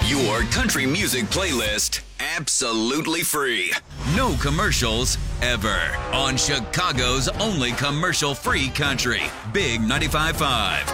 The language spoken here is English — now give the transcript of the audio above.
Your country music playlist, absolutely free. No commercials ever. On Chicago's only commercial-free country, Big 95.5.